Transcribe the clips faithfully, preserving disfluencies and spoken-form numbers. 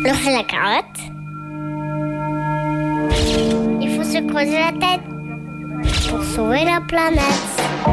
Alors c'est la carotte. Il faut se creuser la tête pour sauver la planète.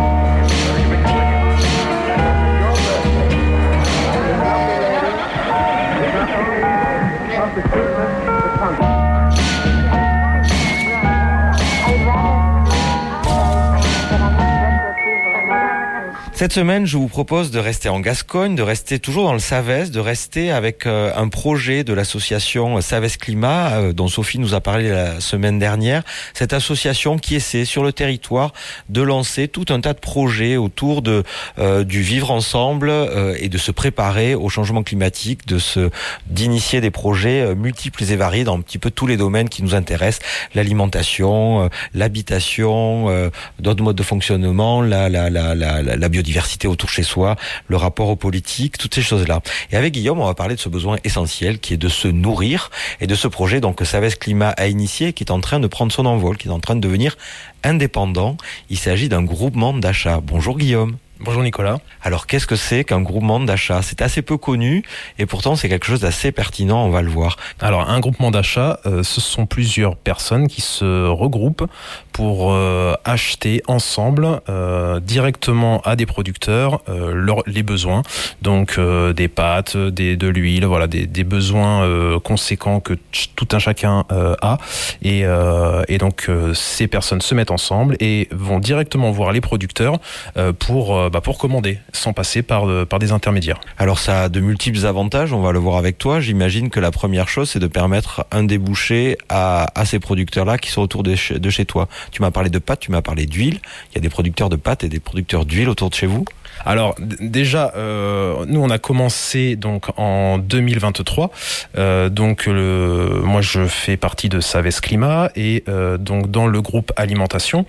Cette semaine, je vous propose de rester en Gascogne, de rester toujours dans le Savès, de rester avec euh, un projet de l'association Savès Climat, euh, dont Sophie nous a parlé la semaine dernière. Cette association qui essaie sur le territoire de lancer tout un tas de projets autour de euh, du vivre ensemble euh, et de se préparer au changement climatique, de se d'initier des projets euh, multiples et variés dans un petit peu tous les domaines qui nous intéressent, l'alimentation, euh, l'habitation, euh, d'autres modes de fonctionnement, la la la la, la biodiversité autour de chez soi, le rapport aux politiques, toutes ces choses-là. Et avec Guillaume, on va parler de ce besoin essentiel qui est de se nourrir et de ce projet donc que Savès Climat a initié, qui est en train de prendre son envol, qui est en train de devenir indépendant. Il s'agit d'un groupement d'achat. Bonjour Guillaume. Bonjour Nicolas. Alors qu'est-ce que c'est qu'un groupement d'achat ? C'est assez peu connu et pourtant c'est quelque chose d'assez pertinent, on va le voir. Alors un groupement d'achat, euh, ce sont plusieurs personnes qui se regroupent pour euh, acheter ensemble euh, directement à des producteurs euh, leur, les besoins. Donc euh, des pâtes, des, de l'huile, voilà, des, des besoins euh, conséquents que ch- tout un chacun euh, a. Et, euh, et donc euh, ces personnes se mettent ensemble et vont directement voir les producteurs euh, pour euh, Bah pour commander, sans passer par, par des intermédiaires. Alors ça a de multiples avantages, on va le voir avec toi. J'imagine que la première chose, c'est de permettre un débouché à, à ces producteurs-là qui sont autour de chez, de chez toi. Tu m'as parlé de pâtes, tu m'as parlé d'huile. Il y a des producteurs de pâtes et des producteurs d'huile autour de chez vous ? Alors d- déjà, euh, nous on a commencé donc en deux mille vingt-trois. Euh, donc le, moi je fais partie de Savès Climat et euh, donc dans le groupe alimentation,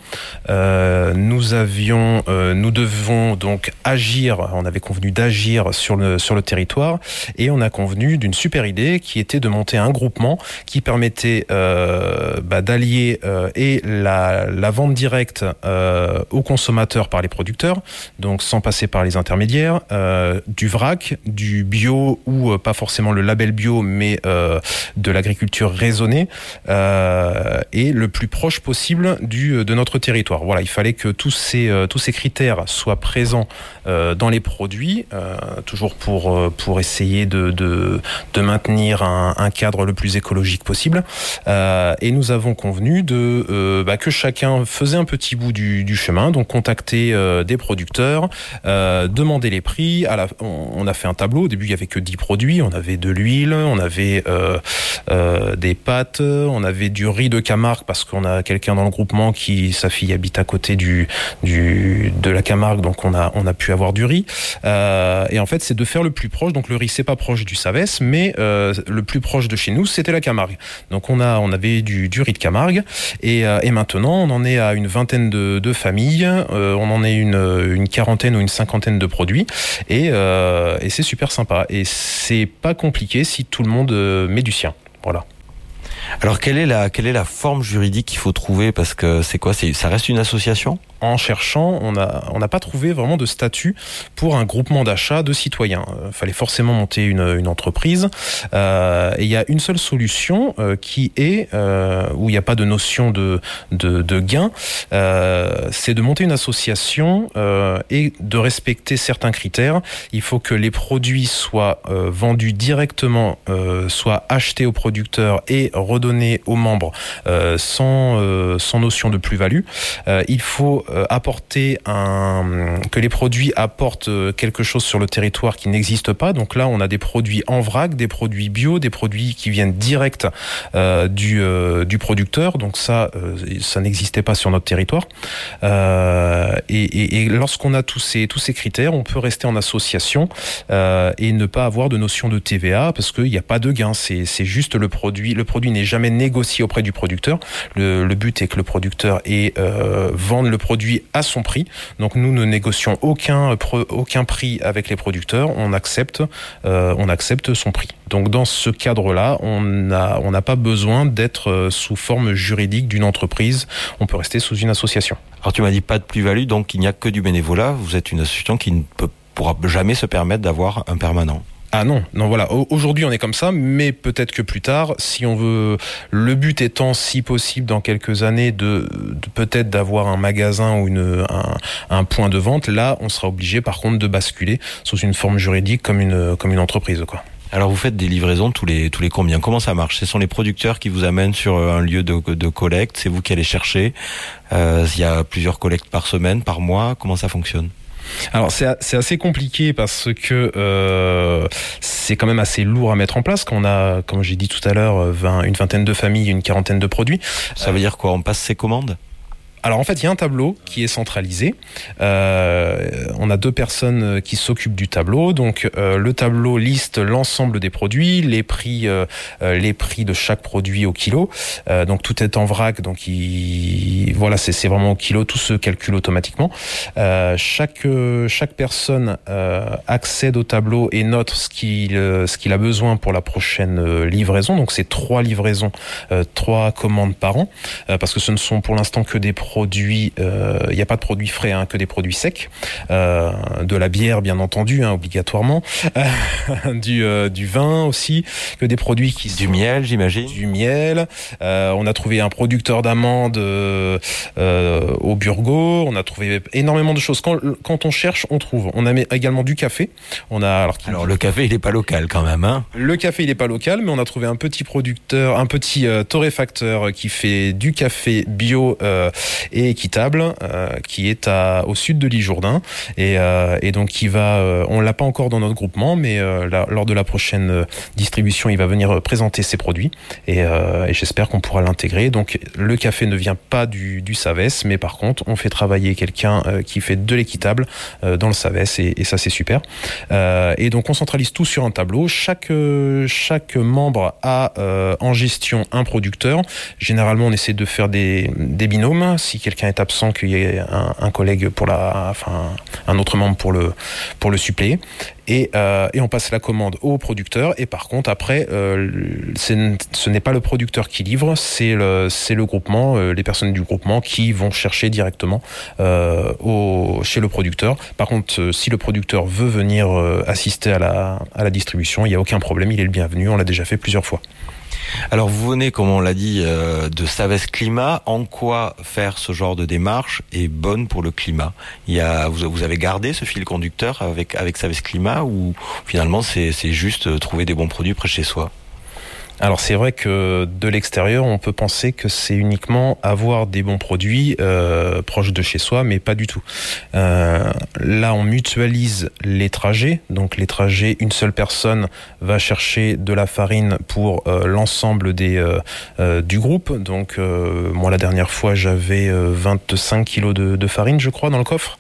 euh, nous avions, euh, nous devons donc agir. On avait convenu d'agir sur le sur le territoire et on a convenu d'une super idée qui était de monter un groupement qui permettait euh, bah, d'allier euh, et la la vente directe euh, aux consommateurs par les producteurs, donc sans passer par les intermédiaires, euh, du vrac, du bio ou euh, pas forcément le label bio, mais euh, de l'agriculture raisonnée euh, et le plus proche possible du de notre territoire. Voilà, il fallait que tous ces euh, tous ces critères soient présents euh, dans les produits, euh, toujours pour euh, pour essayer de de de maintenir un, un cadre le plus écologique possible. Euh, et nous avons convenu de euh, bah, que chacun faisait un petit bout du du chemin, donc contacter euh, des producteurs. Euh, demander les prix. À la, on, on a fait un tableau. Au début, il y avait que dix produits. On avait de l'huile, on avait euh, euh, des pâtes, on avait du riz de Camargue parce qu'on a quelqu'un dans le groupement qui, sa fille habite à côté du, du de la Camargue, donc on a on a pu avoir du riz. Euh, et en fait, c'est de faire le plus proche. Donc le riz, c'est pas proche du Savès, mais euh, le plus proche de chez nous, c'était la Camargue. Donc on a on avait du, du riz de Camargue et, euh, et maintenant, on en est à une vingtaine de, de familles. Euh, on en est une une quarantaine ou une cinquantaine de produits et, euh, et c'est super sympa et c'est pas compliqué si tout le monde met du sien. Voilà. Alors quelle est la quelle est la forme juridique qu'il faut trouver, parce que c'est quoi, c'est ça reste une association ? En cherchant, on a on n'a pas trouvé vraiment de statut pour un groupement d'achat de citoyens. Il euh, fallait forcément monter une une entreprise. Euh, et il y a une seule solution euh, qui est euh, où il n'y a pas de notion de de, de gain. Euh, c'est de monter une association euh, et de respecter certains critères. Il faut que les produits soient euh, vendus directement, euh, soient achetés aux producteurs et redonnés aux membres euh, sans euh, sans notion de plus-value. Euh, il faut apporter un, que les produits apportent quelque chose sur le territoire qui n'existe pas. Donc là, on a des produits en vrac, des produits bio, des produits qui viennent direct euh, du, euh, du producteur. Donc ça, euh, ça n'existait pas sur notre territoire. Euh, et, et, et lorsqu'on a tous ces, tous ces critères, on peut rester en association euh, et ne pas avoir de notion de T V A parce qu'il n'y a pas de gain. C'est, c'est juste le produit. Le produit n'est jamais négocié auprès du producteur. Le, le but est que le producteur ait, euh, vende le produit à son prix. Donc nous ne négocions aucun aucun prix avec les producteurs. On accepte euh, on accepte son prix. Donc dans ce cadre-là, on a on n'a pas besoin d'être sous forme juridique d'une entreprise. On peut rester sous une association. Alors tu m'as dit pas de plus-value, donc il n'y a que du bénévolat. Vous êtes une association qui ne peut, pourra jamais se permettre d'avoir un permanent. Ah non, non voilà. Aujourd'hui, on est comme ça, mais peut-être que plus tard, si on veut, le but étant, si possible, dans quelques années, de, de peut-être d'avoir un magasin ou une, un, un point de vente. Là, on sera obligé, par contre, de basculer sous une forme juridique comme une, comme une entreprise, quoi. Alors vous faites des livraisons tous les tous les combien? Comment ça marche? Ce sont les producteurs qui vous amènent sur un lieu de, de collecte, c'est vous qui allez chercher. Euh, il y a plusieurs collectes par semaine, par mois. Comment ça fonctionne? Alors c'est c'est assez compliqué parce que euh, c'est quand même assez lourd à mettre en place. Qu'on a, comme j'ai dit tout à l'heure, vingt, une vingtaine de familles, une quarantaine de produits. Ça veut dire quoi? On passe ses commandes? Alors en fait, il y a un tableau qui est centralisé. Euh, on a deux personnes qui s'occupent du tableau. Donc euh, le tableau liste l'ensemble des produits, les prix, euh, les prix de chaque produit au kilo. Euh, donc tout est en vrac. Donc il, voilà, c'est c'est vraiment au kilo. Tout se calcule automatiquement. Euh, chaque chaque personne euh, accède au tableau et note ce qu'il ce qu'il a besoin pour la prochaine livraison. Donc c'est trois livraisons, euh, trois commandes par an, euh, parce que ce ne sont pour l'instant que des produits, il euh, n'y a pas de produits frais, hein, que des produits secs, euh, de la bière bien entendu, hein, obligatoirement, euh, du, euh, du vin aussi, que des produits qui du miel, j'imagine. Du miel. Euh, on a trouvé un producteur d'amandes euh, euh, au Burgo. On a trouvé énormément de choses. Quand, quand on cherche, on trouve. On a également du café. On a alors, alors le café, il n'est pas local quand même, hein. Le café, il n'est pas local, mais on a trouvé un petit producteur, un petit euh, torréfacteur qui fait du café bio. Euh, et équitable, euh, qui est à, au sud de l'île Jourdain, et, euh, et donc qui va, euh, on l'a pas encore dans notre groupement, mais euh, là, lors de la prochaine euh, distribution, il va venir présenter ses produits, et, euh, et j'espère qu'on pourra l'intégrer. Donc le café ne vient pas du, du Savès, mais par contre, on fait travailler quelqu'un euh, qui fait de l'équitable euh, dans le Savès, et, et ça c'est super. Euh, et donc on centralise tout sur un tableau. Chaque euh, chaque membre a euh, en gestion un producteur. Généralement, on essaie de faire des, des binômes. Si quelqu'un est absent, qu'il y ait un, un collègue pour la, enfin un autre membre pour le pour le suppléer. Et, euh, et on passe la commande au producteur. Et par contre, après, euh, ce n'est pas le producteur qui livre, c'est le c'est le groupement, euh, les personnes du groupement qui vont chercher directement euh, au chez le producteur. Par contre, euh, si le producteur veut venir euh, assister à la à la distribution, il n'y a aucun problème, il est le bienvenu. On l'a déjà fait plusieurs fois. Alors vous venez, comme on l'a dit, euh, de Savès Climat. En quoi faire ce genre de démarche est bonne pour le climat? Il y a, vous, vous avez gardé ce fil conducteur avec avec Savès Climat, ou finalement c'est c'est juste trouver des bons produits près de chez soi? Alors c'est vrai que de l'extérieur, on peut penser que c'est uniquement avoir des bons produits euh, proches de chez soi, mais pas du tout. Euh, là, on mutualise les trajets. Donc les trajets, une seule personne va chercher de la farine pour euh, l'ensemble des euh, euh, du groupe. Donc euh, moi, la dernière fois, j'avais euh, vingt-cinq kilos de, de farine, je crois, dans le coffre.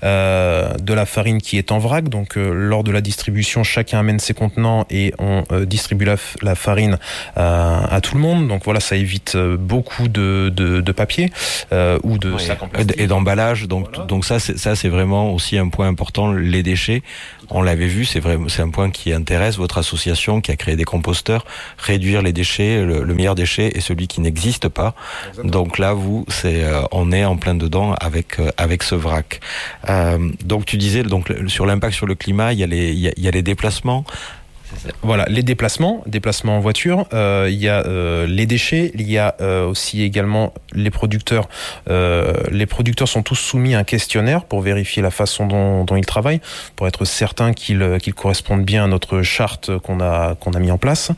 Euh, de la farine qui est en vrac. Donc euh, lors de la distribution, chacun amène ses contenants et on euh, distribue la, la farine À, à tout le monde. Donc voilà, ça évite beaucoup de, de, de papier euh, ou de oui, sacs en plastique et d'emballage. Donc voilà. Donc ça c'est ça c'est vraiment aussi un point important, les déchets. On l'avait vu, c'est vrai, c'est un point qui intéresse votre association qui a créé des composteurs. Réduire les déchets, le, le meilleur déchet est celui qui n'existe pas. Exactement. Donc là, vous, c'est euh, on est en plein dedans avec euh, avec ce vrac. Euh, donc tu disais donc sur l'impact sur le climat, il y a les il y a, il y a les déplacements. Voilà, les déplacements, déplacements en voiture, euh, il y a euh, les déchets, il y a euh, aussi également les producteurs. Euh, les producteurs sont tous soumis à un questionnaire pour vérifier la façon dont, dont ils travaillent, pour être certain qu'ils, qu'ils correspondent bien à notre charte qu'on a qu'on a mis en place.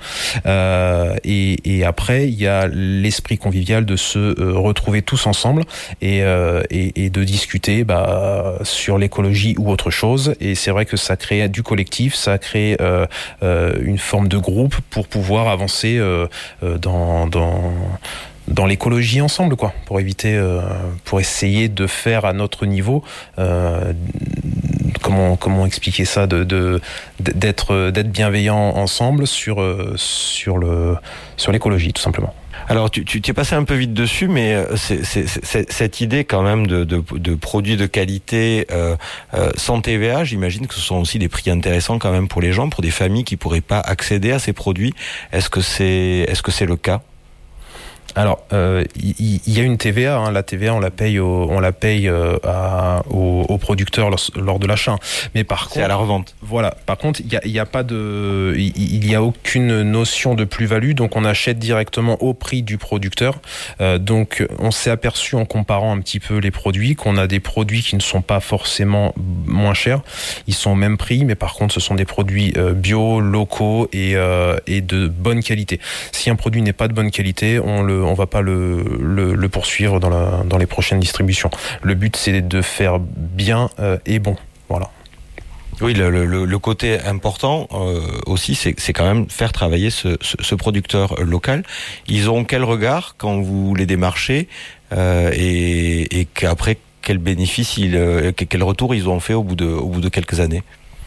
Euh, et, et après, il y a l'esprit convivial de se euh, retrouver tous ensemble et, euh, et, et de discuter bah, sur l'écologie ou autre chose. Et c'est vrai que ça crée du collectif, ça crée euh, Euh, une forme de groupe pour pouvoir avancer euh, euh, dans, dans, dans l'écologie ensemble, quoi, pour éviter, euh, pour essayer de faire à notre niveau, euh, comment, comment expliquer ça, de, de, d'être, d'être bienveillant ensemble sur, sur, le, sur l'écologie, tout simplement. Alors tu, tu t'es passé un peu vite dessus, mais c'est, c'est, c'est, cette idée quand même de, de, de produits de qualité euh, euh, sans T V A, j'imagine que ce sont aussi des prix intéressants quand même pour les gens, pour des familles qui pourraient pas accéder à ces produits. Est-ce que c'est, est-ce que c'est le cas ? Alors, il euh, y, y a une T V A. Hein. La T V A, on la paye, au, on la paye euh, à, aux, aux producteurs lors, lors de l'achat. Mais par contre, c'est à la revente. Voilà. Par contre, il y a, y a pas de, il y a aucune notion de plus-value. Donc, on achète directement au prix du producteur. Euh, donc, on s'est aperçu en comparant un petit peu les produits qu'on a des produits qui ne sont pas forcément moins chers. Ils sont au même prix, mais par contre, ce sont des produits euh, bio, locaux et, euh, et de bonne qualité. Si un produit n'est pas de bonne qualité, on le on va pas le, le, le poursuivre dans, la, dans les prochaines distributions. Le but, c'est de faire bien euh, et bon. Voilà. Oui, le, le, le côté important euh, aussi, c'est, c'est quand même faire travailler ce, ce, ce producteur local. Ils ont quel regard quand vous les démarchez euh, et, et qu'après, quel bénéfice, ils, euh, quel retour ils ont fait au bout de, au bout de quelques années?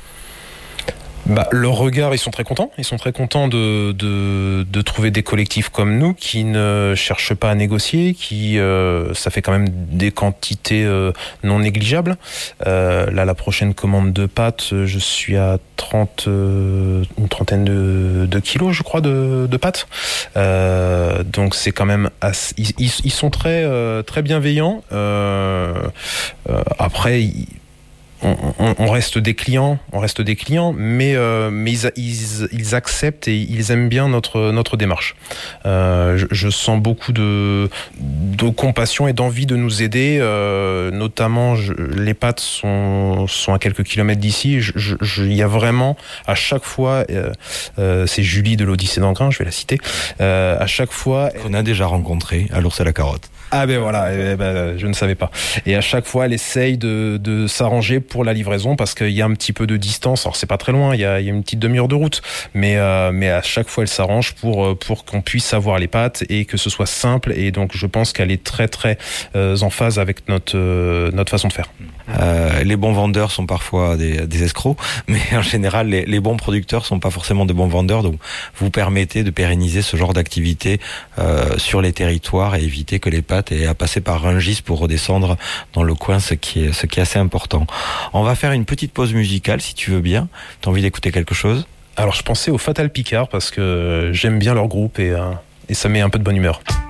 Bah, leur regard, ils sont très contents. Ils sont très contents de, de, de trouver des collectifs comme nous qui ne cherchent pas à négocier, qui, euh, ça fait quand même des quantités euh, non négligeables. Euh, là, la prochaine commande de pâtes, je suis à trente, euh, une trentaine de, de kilos, je crois, de, de pâtes. Euh, donc c'est quand même assez, ils, ils, ils sont très, euh, très bienveillants. Euh, euh, après, ils, On, on, on reste des clients, on reste des clients, mais euh, mais ils, ils, ils acceptent et ils aiment bien notre notre démarche. Euh, je, je sens beaucoup de de compassion et d'envie de nous aider. Euh, notamment, je, les pâtes sont sont à quelques kilomètres d'ici. Je, je, je, il y a vraiment à chaque fois, euh, euh, c'est Julie de l'Odyssée d'Angrain, je vais la citer. Euh, à chaque fois, qu'on a déjà rencontré à l'Ours à la Carotte. Ah ben voilà, eh ben, je ne savais pas. Et à chaque fois, elle essaye de, de s'arranger pour la livraison parce qu'il y a un petit peu de distance. Alors c'est pas très loin, il y a, il y a une petite demi-heure de route, mais euh, mais à chaque fois, elle s'arrange pour pour qu'on puisse avoir les pâtes et que ce soit simple. Et donc je pense qu'elle est très très euh, en phase avec notre euh, notre façon de faire. Euh, les bons vendeurs sont parfois des, des escrocs, mais en général, les, les bons producteurs sont pas forcément de bons vendeurs. Donc, vous permettez de pérenniser ce genre d'activité euh, sur les territoires et éviter que les pâtes aient à passer par Rungis pour redescendre dans le coin, ce qui est, ce qui est assez important. On va faire une petite pause musicale, si tu veux bien. T'as envie d'écouter quelque chose? Alors, je pensais au Fatal Picard parce que j'aime bien leur groupe et, euh, et ça met un peu de bonne humeur.